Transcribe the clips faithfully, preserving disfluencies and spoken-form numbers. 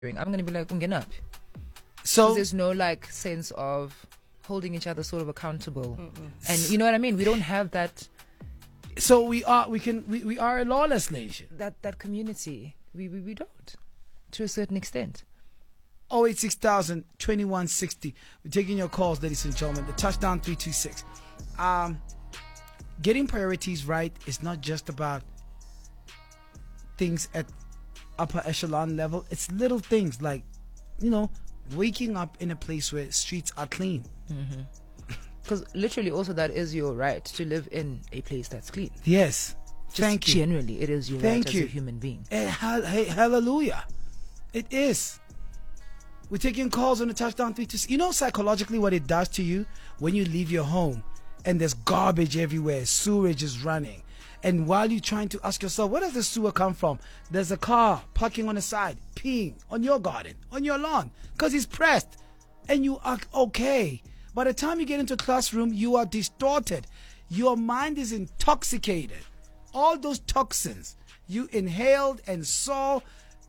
I'm going to be like, get up. So there's no like sense of holding each other sort of accountable. Mm-mm. And you know what I mean? We don't have that. So we are, we can, we, we are a lawless nation. That, that community, we, we, we don't, to a certain extent. oh eight six thousand, twenty-one sixty. We're taking your calls, ladies and gentlemen. The touchdown three two six. Um, getting priorities right is not just about things at upper echelon level. It's little things like, you know, waking up in a place where streets are clean. Because mm-hmm. literally also that is your right to live in a place that's clean. Yes. Just Thank you. Generally, it is your Thank right you. as a human being. Eh, hall- hey, hallelujah. It is. We're taking calls on the touchdown three two six. You know psychologically what it does to you when you leave your home and there's garbage everywhere, sewage is running. And while you're trying to ask yourself, where does the sewer come from? There's a car parking on the side, peeing on your garden, on your lawn, because he's pressed. And you are okay. By the time you get into a classroom, you are distorted. Your mind is intoxicated. All those toxins you inhaled and saw.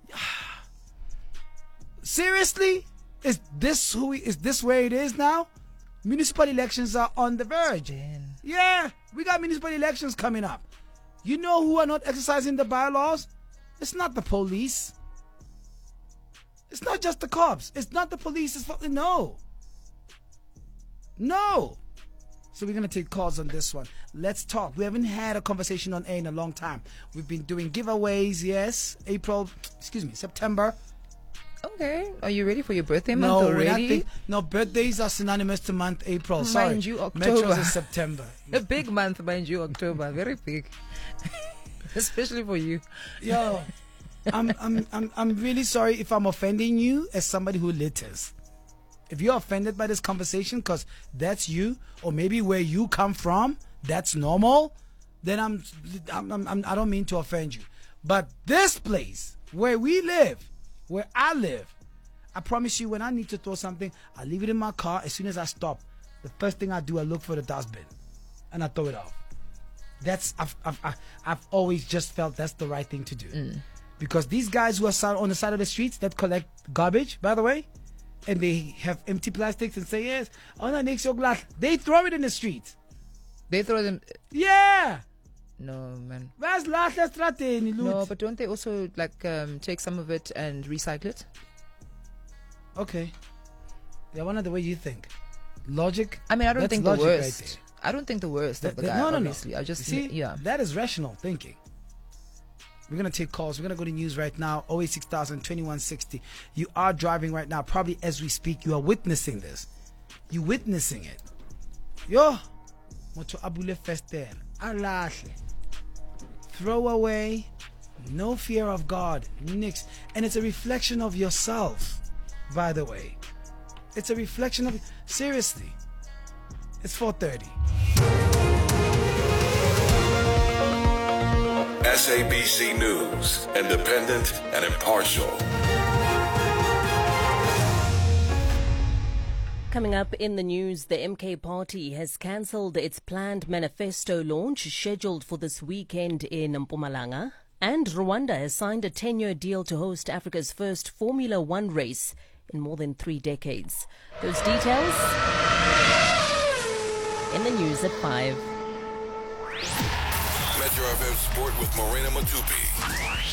Seriously? Is this who we, is this where it is now? Municipal elections are on the verge. Damn. Yeah, we got municipal elections coming up. You know who are not exercising the bylaws? It's not the police. It's not just the cops. It's not the police. It's fucking no. No. So we're going to take calls on this one. Let's talk. We haven't had a conversation on air in a long time. We've been doing giveaways, yes. April, excuse me, September. Okay. Are you ready for your birthday month No, we're not already? think- no, birthdays are synonymous to month April. Mind Sorry. you, October. Metro's is September. A big month, mind you, October. Very big. Especially for you. Yo, I'm, I'm, I'm, I'm really sorry if I'm offending you as somebody who litters. If you're offended by this conversation because that's you, or maybe where you come from, that's normal, then I'm, I'm, I'm, I'm, I don't mean to offend you. But this place, where we live, where I live, I promise you, when I need to throw something, I leave it in my car. As soon as I stop, the first thing I do, I look for the dustbin, and I throw it off. That's I've I've, I've, I've always just felt that's the right thing to do, mm. because these guys who are on the side of the streets that collect garbage, by the way, and they have empty plastics and say yes, oh no, next your glass, they throw it in the streets. They throw them. Yeah. No, man. Where's last strategy? No, but don't they also like um, take some of it and recycle it? Okay. Yeah, one of the way you think. Logic. I mean, I don't that's think the logic worst. Right I don't think the worst that, of the that, guy. No, no, obviously. no. I just see, yeah. That is rational thinking. We're gonna take calls. We're gonna go to news right now. oh eight six thousand, twenty-one sixty. You are driving right now. Probably as we speak, you are witnessing this. You're witnessing it. Yo, moto abule fester. Alahle. Throw away, no fear of God, nix. And it's a reflection of yourself, by the way. It's a reflection of, seriously. It's four thirty. S A B C News, independent and impartial. Coming up in the news, the M K party has cancelled its planned manifesto launch scheduled for this weekend in Mpumalanga. And Rwanda has signed a ten-year deal to host Africa's first Formula One race in more than three decades. Those details in the news at five. Metro F M Sport with Morena Matupi.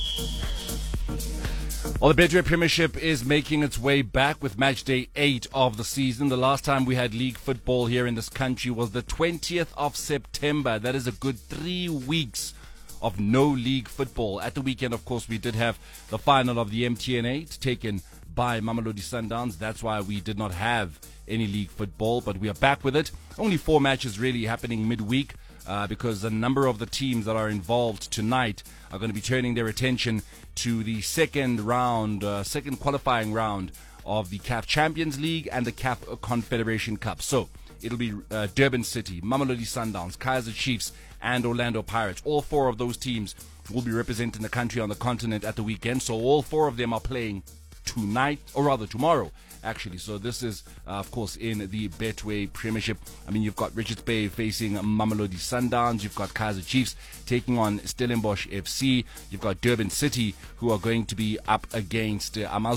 Well, the Betway Premiership is making its way back with match day eight of the season. The last time we had league football here in this country was the twentieth of September. That is a good three weeks of no league football. At the weekend, of course, we did have the final of the M T N eight taken by Mamelodi Sundowns. That's why we did not have any league football, but we are back with it. Only four matches really happening midweek. Uh, because a number of the teams that are involved tonight are going to be turning their attention to the second round, uh, second qualifying round of the C A F Champions League and the C A F Confederation Cup. So it'll be uh, Durban City, Mamelodi Sundowns, Kaizer Chiefs, and Orlando Pirates. All four of those teams will be representing the country on the continent at the weekend. So all four of them are playing tonight, or rather tomorrow, actually. So this is, uh, of course, in the Betway Premiership. I mean, you've got Richards Bay facing Mamelodi Sundowns. You've got Kaizer Chiefs taking on Stellenbosch F C. You've got Durban City, who are going to be up against uh, Amazulu